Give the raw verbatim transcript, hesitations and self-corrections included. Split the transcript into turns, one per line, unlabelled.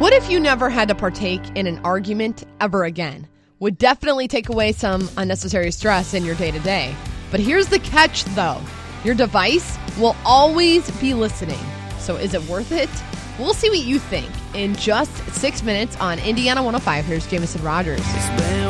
What if you never had to partake in an argument ever again? Would definitely take away some unnecessary stress in your day-to-day. But here's the catch, though. Your device will always be listening. So is it worth it? We'll see what you think in just six minutes on Indiana one oh five. Here's Jameson Rogers.